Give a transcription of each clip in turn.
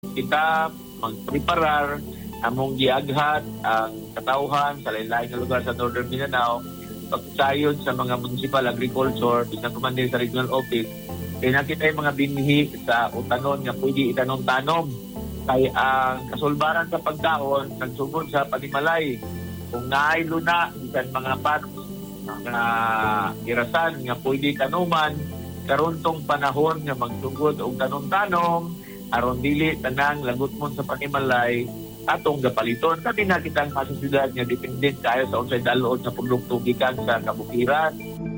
Kita magpreparar among giaghat ang katauhan sa lain-lain nga lugar sa Northern Mindanao pagsayon sa mga municipal agriculture bisan pa man din sa regional office. Kaya nakita yung mga binhi sa utanon nga pwede itanom-tanom. Kaya ang kasulbaran sa pagkaon nagsugod sa panimalay. Kung naay luna, bisan mga mga irasan nga pwede tanuman, karon tong panahon nga magsugod og tanom-tanom, aron dili tanang lagot mo sa panimalay atong gapaliton. Kasi nakita ang kasyudad nga dependent kayo sa unsay dalon sa produkto gikan sa kabukiran.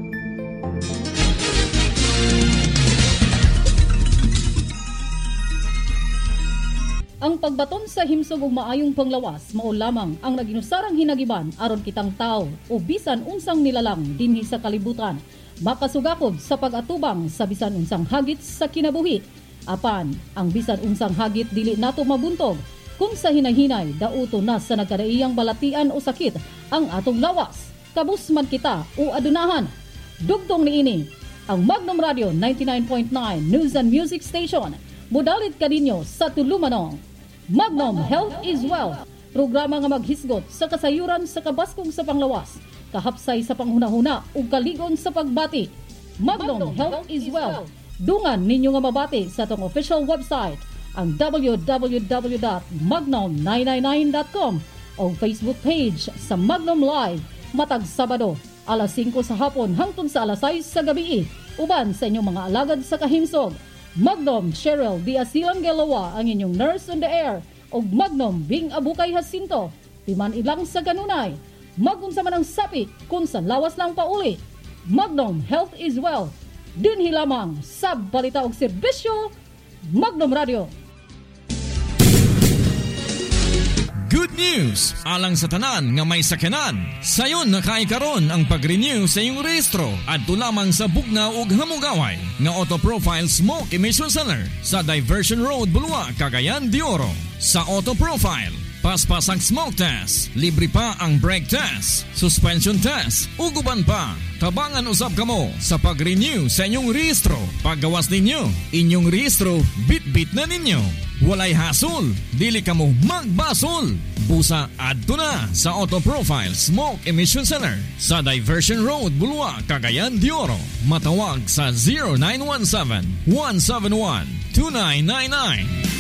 Ang pagbaton sa himsog ug maayong panglawas mao lamang ang naginusarang hinagiban aron kitang tao o bisan unsang nilalang dinhi sa kalibutan makasugakod sa pag-atubang sa bisan unsang hagit sa kinabuhi. Apan ang bisan unsang hagit dili nato mabuntog kung sa hinahinay dauto na sa nagkadaiyang balatian o sakit ang atong lawas. Kabus man kita o adunahan. Dugtong niini ang Magnum Radio 99.9 News and Music Station. Mudalit kadinyo sa tulumanong Magnum Health is Wealth, programa nga maghisgot sa kasayuran sa kabaskong sa panglawas, kahapsay sa panghunahuna ug kaligon sa pagbati. Magnum Health is Wealth. Dungan ninyo nga mabati sa atong official website, ang www.magnum999.com o Facebook page sa Magnum Live matag Sabado, alas 5 sa hapon hangtod sa alas 6 sa gabi. Uban sa inyong mga alagad sa kahimsog. Magnum Cheryl Diasilang Gelawa ang inyong nurse on the air o Magnum Bing Abukay Jacinto timan ilang sa kanunay magunsa man ang sapi kung sa lawas lang pauli. Magnum Health is Wealth dinhi lamang sa balita og serbisyo Magnum Radio. Good news! Alang sa tanan nga may sakyanan. Sayon nakaikaron ang pag-renew sa iyong rehistro adto lamang sa Bugnaw ug Hamugaway nga Auto Profile Smoke Emission Center sa Diversion Road, Bulua, Cagayan de Oro. Sa Auto Profile, paspas ang smoke test, libre pa ang brake test, suspension test, uguban pa. Tabangan usab kamo sa pag-renew sa inyong rehistro. Paggawas ninyo, inyong rehistro bit-bit na ninyo. Walay hasol, dili kamo magbasol. Busa adto na sa Auto Profile Smoke Emission Center sa Diversion Road, Bulua, Cagayan de Oro. Matawag sa 0917-171-2999.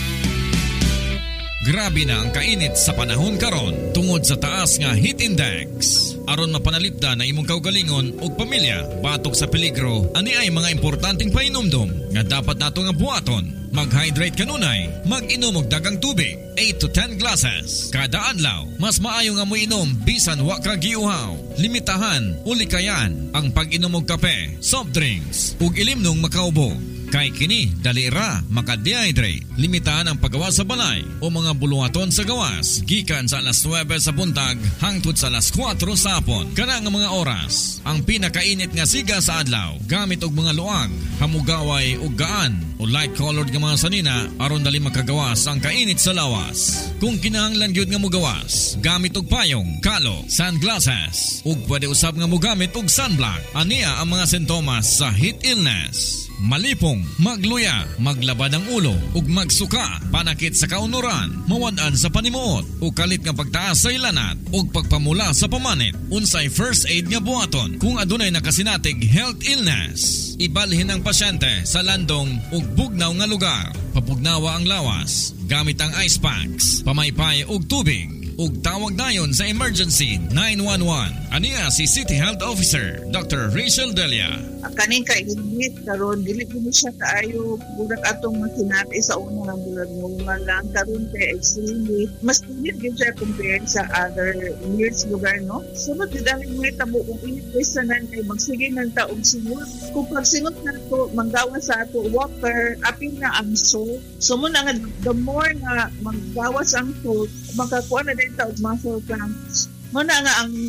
Grabe na ang kainit sa panahon karon tungod sa taas nga heat index. Aron mapanalipda na imong kaugalingon ug pamilya batok sa peligro, ani ay mga importanteng painomdom nga dapat nato nga buhaton. Mag-hydrate kanunay, mag-inom og daghang tubig, 8 to 10 glasses kada adlaw. Mas maayo nga mo inom bisan wa ka giuhaw. Limitahan o likayan ang pag-inom og kape, soft drinks ug ilimnong makaubo. Kay kini dali ra maka-dehydrate. Limitahan ang paggawas sa balay o mga buluhaton sa gawas gikan sa alas 9 sa buntag hangtod sa alas 4 sa hapon. Kana nga mga oras ang pinakainit nga siga sa adlaw. Gamit og mga luag, hamugaway ug gaan o light colored nga mga sanina aron dali makagawas ang kainit sa lawas. Kung kinahanglan gyud nga mogawas, gamit og payong, kalo, sunglasses ug pwede usab nga mogamit og sunblock. Ania ang mga sintomas sa heat illness: malipong, magluya, maglabad ang ulo ug magsuka, panakit sa kaunuran, mawad-an sa panimuot ug kalit nga pagtaas sa ilanat ug pagpamula sa pamanit. Unsay first aid nga buhaton kung adunay nakasinatig health illness. Ibalhin ang pasyente sa landong ug bugnaw nga lugar. Papugnawa ang lawas gamit ang ice packs, pamaypay ug tubig. Ug tawag dayon sa emergency 911. Aniya si City Health Officer Dr. Rachel Delia. Kaning kainit karon dili mo siya kaayo budak atong makinati sa una nga bulan nga lang karon kay extremely mas init gyud siya compared sa other years lugar, no? Sunod gyud ang mga tabo ug init sanan kay magsige nang taog sunod. Kung pagsingot nato manggawas sa ato water apil na ang salt. So mo na nga the more nga manggawas ang salt makakuha na din taog muscle cramps. Muna nga ang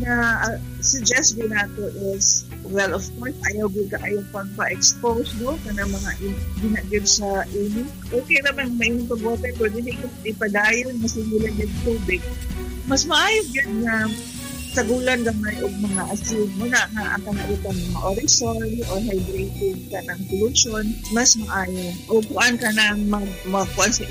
suggest din nato is, well, of course, ayaw pang pa-expose do kana mga ginagid sa init. Okay naman mainit ang water, pero hindi ko ipadayon, masimulan yung tubig. Mas maayos yun na sagulan gamay og mga asin. Muna nga ang kanaitan mga orisol o hydrated ka ng pollution, mas maayo. O kuan ka ng magkuhan sa